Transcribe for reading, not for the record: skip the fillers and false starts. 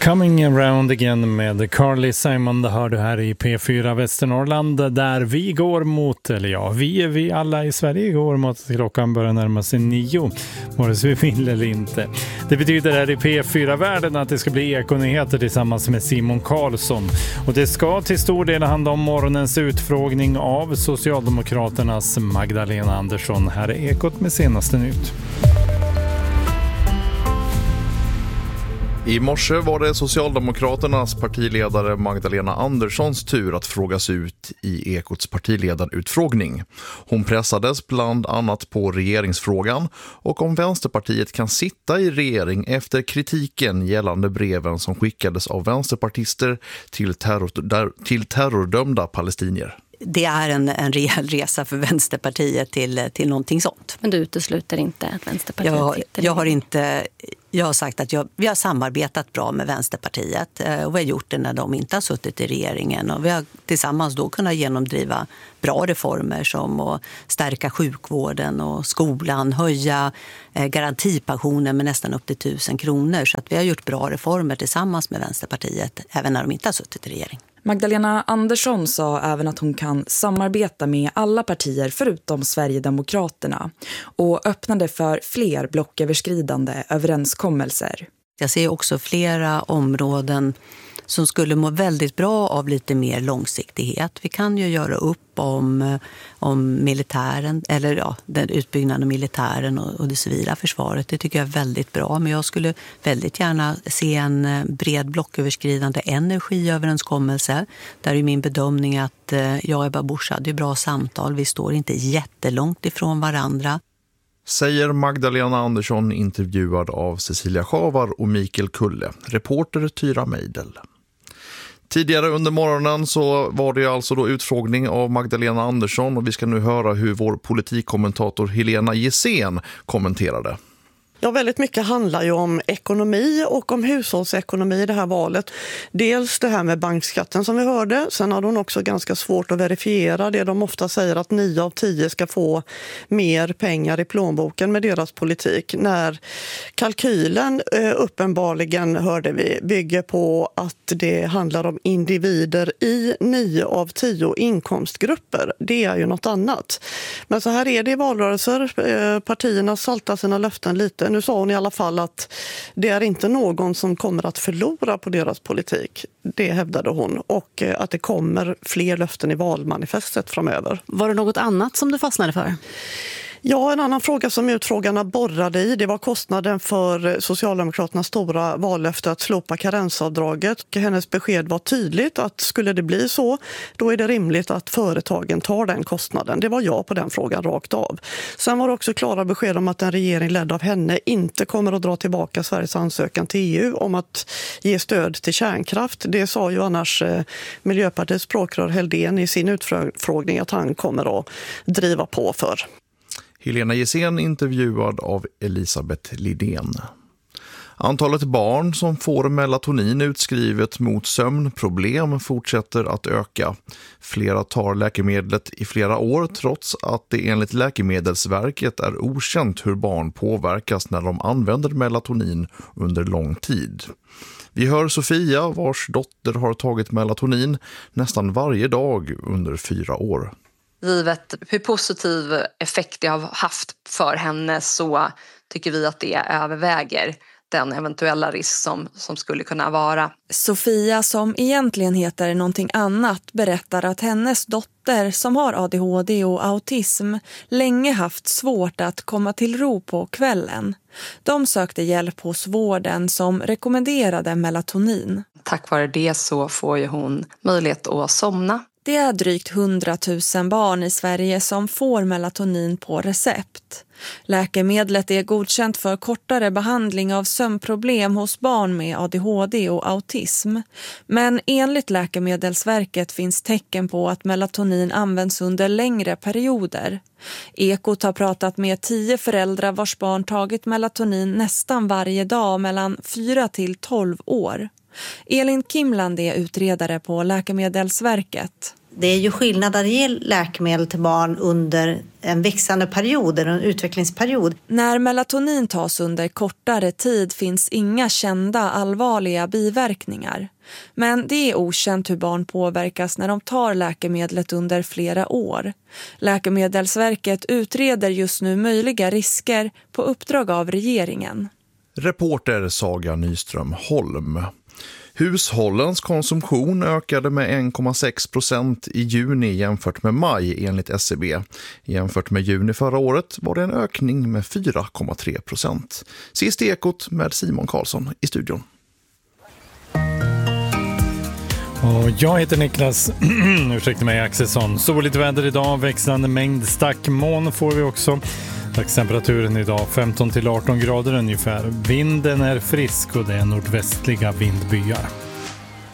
Coming around again med Carly Simon, det hör du här i P4 Västernorrland, där vi går mot, eller ja, vi alla i Sverige går mot att klockan börjar närma sig 9, vare sig vi vill eller inte. Det betyder här i P4-världen att det ska bli ekonyheter tillsammans med Simon Karlsson. Och det ska till stor del handla om morgonens utfrågning av Socialdemokraternas Magdalena Andersson. Här är Ekot med senaste nytt. I morse var det Socialdemokraternas partiledare Magdalena Anderssons tur att frågas ut i Ekots partiledarutfrågning. Hon pressades bland annat på regeringsfrågan och om Vänsterpartiet kan sitta i regering efter kritiken gällande breven som skickades av vänsterpartister till terrordömda palestinier. Det är en rejäl resa för Vänsterpartiet till någonting sånt. Men du utesluter inte att Vänsterpartiet sitter Jag har sagt att vi har samarbetat bra med Vänsterpartiet och vi har gjort det när de inte har suttit i regeringen. Och vi har tillsammans då kunnat genomdriva bra reformer som att stärka sjukvården och skolan, höja garantipensionen med nästan upp till 1 000 kronor. Så att vi har gjort bra reformer tillsammans med Vänsterpartiet även när de inte har suttit i regering. Magdalena Andersson sa även att hon kan samarbeta med alla partier förutom Sverigedemokraterna och öppnade för fler blocköverskridande överenskommelser. Jag ser också flera områden som skulle må väldigt bra av lite mer långsiktighet. Vi kan ju göra upp om militären, eller ja, den utbyggnaden av militären och det civila försvaret. Det tycker jag är väldigt bra, men jag skulle väldigt gärna se en bred blocköverskridande energiöverenskommelse. Där är min bedömning att jag och Ebba Busch hade ju bra samtal. Vi står inte jättelångt ifrån varandra. Säger Magdalena Andersson, intervjuad av Cecilia Schavar och Mikael Kulle, reporter Tyra Meidel. Tidigare under morgonen så var det alltså då utfrågning av Magdalena Andersson och vi ska nu höra hur vår politikkommentator Helena Gissén kommenterade. Ja, väldigt mycket handlar ju om ekonomi och om hushållsekonomi i det här valet. Dels det här med bankskatten som vi hörde. Sen har hon också ganska svårt att verifiera det. De ofta säger att 9 av 10 ska få mer pengar i plånboken med deras politik. När kalkylen uppenbarligen, hörde vi, bygger på att det handlar om individer i 9 av 10 inkomstgrupper. Det är ju något annat. Men så här är det i valrörelser. Partierna saltar sina löften lite. Nu sa hon i alla fall att det är inte någon som kommer att förlora på deras politik. Det hävdade hon. Och att det kommer fler löften i valmanifestet framöver. Var det något annat som du fastnade för? Ja, en annan fråga som utfrågarna borrade i, det var kostnaden för Socialdemokraternas stora vallöfte att slopa karensavdraget. Hennes besked var tydligt att skulle det bli så, då är det rimligt att företagen tar den kostnaden. Det var ja på den frågan rakt av. Sen var det också klara besked om att en regering ledd av henne inte kommer att dra tillbaka Sveriges ansökan till EU om att ge stöd till kärnkraft. Det sa ju annars Miljöpartiets språkrör Heldén i sin utfrågning att han kommer att driva på för. Helena Gissén, intervjuad av Elisabeth Lidén. Antalet barn som får melatonin utskrivet mot sömnproblem fortsätter att öka. Flera tar läkemedlet i flera år trots att det enligt Läkemedelsverket är okänt hur barn påverkas när de använder melatonin under lång tid. Vi hör Sofia, vars dotter har tagit melatonin nästan varje dag under 4 år. Givet hur positiv effekt det har haft för henne så tycker vi att det överväger den eventuella risk som skulle kunna vara. Sofia, som egentligen heter någonting annat, berättar att hennes dotter som har ADHD och autism länge haft svårt att komma till ro på kvällen. De sökte hjälp hos vården som rekommenderade melatonin. Tack vare det så får ju hon möjlighet att somna. Det är drygt 100 000 barn i Sverige som får melatonin på recept. Läkemedlet är godkänt för kortare behandling av sömnproblem hos barn med ADHD och autism. Men enligt Läkemedelsverket finns tecken på att melatonin används under längre perioder. Ekot har pratat med 10 föräldrar vars barn tagit melatonin nästan varje dag mellan 4 till 12 år. Elin Kimland är utredare på Läkemedelsverket. Det är ju skillnad att ge läkemedel till barn under en växande period, eller en utvecklingsperiod. När melatonin tas under kortare tid finns inga kända allvarliga biverkningar. Men det är okänt hur barn påverkas när de tar läkemedlet under flera år. Läkemedelsverket utreder just nu möjliga risker på uppdrag av regeringen. Reporter Saga Nyström Holm. Hushållens konsumtion ökade med 1,6% i juni jämfört med maj enligt SCB. Jämfört med juni förra året var det en ökning med 4,3%. Sist i Ekot med Simon Karlsson i studion. Och jag heter Niklas, ursäkta mig, Axelsson. Soligt väder idag, växlande mängd stackmoln får vi också. Dagstemperaturen idag 15 till 18 grader ungefär. Vinden är frisk och det är nordvästliga vindbyar.